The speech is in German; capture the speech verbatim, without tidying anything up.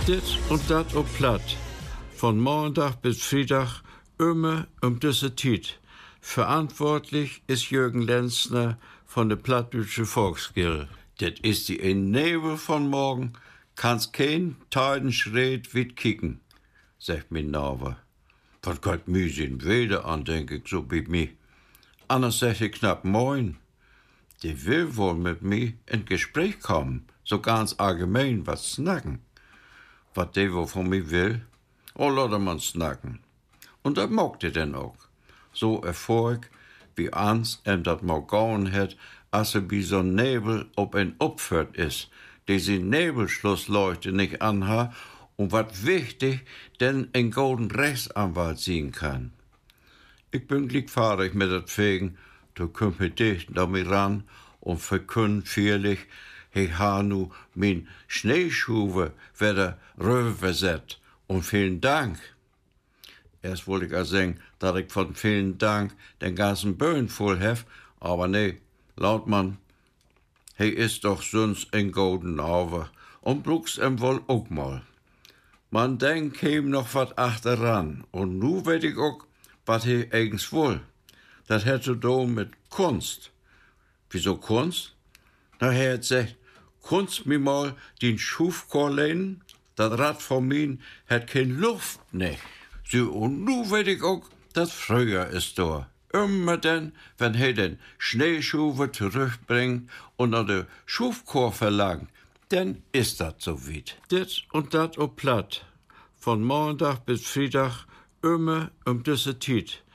Dit und dat op platt. Von Montag bis Freitag immer um diese Zeit. Verantwortlich ist Jürgen Lenzner von der Plattdeutsche Volksgilde. Das ist die Nebel von morgen, kannst kein Teidenschritt weit kicken, sagt mein Name. Was geht mir den Weder an, denke ich so bei mir. Anders sagt ich knapp moin. Die will wohl mit mir in Gespräch kommen, so ganz allgemein was snacken. Was die wohl von mir will, oh, lass man snacken. Und das mogt er denn auch. So Erfolg, wie ans em dat mal gauen hat, als er wie so'n Nebel ob ein Opfert ist, die sie Nebelschlussleuchte nicht anhat und wat wichtig, denn ein golden Rechtsanwalt sehen kann. Ich bin glickfahrig mit dat Fegen, du kümmt mich dicht damit ran und verkündet feierlich, ich ha nu min Schneeschuhe wieder rüberset und vielen Dank. Erst wollte ich auch sagen, dass ich von vielen Dank den ganzen Böen voll hef, aber nee, laut man, he ist doch sonst ein golden Auge und bruchs em wohl auch mal. Man denkt ihm noch wat achteran und nu weet ich auch, wat he eigens wohl. Das hätte do mit Kunst. Wieso Kunst? Na, er hat gesagt, Kunst mir mal den Schufkorn lehnen, das Rad von mir hat kein Luft, ne. So, und nu weet ich auch, das früher ist da. Immer denn, wenn er den Schneeschuhe zurückbringt und an der Schufkorn verlangt, dann ist das so weit. Dit und dat op platt. Von Montag bis Freitag immer um diese Zeit.